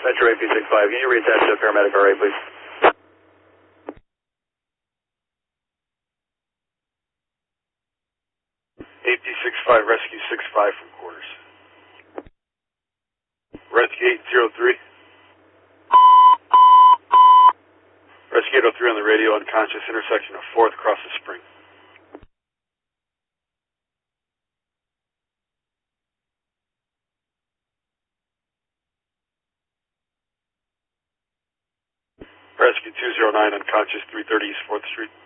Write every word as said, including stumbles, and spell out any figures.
Metro A P six five, can you reattach to paramedic R A, please? A P six five, rescue six five from quarters. Rescue eight zero three. Rescue eight oh three on the radio, unconscious, intersection of fourth across the spring. Rescue two zero nine, unconscious, three thirty East fourth Street.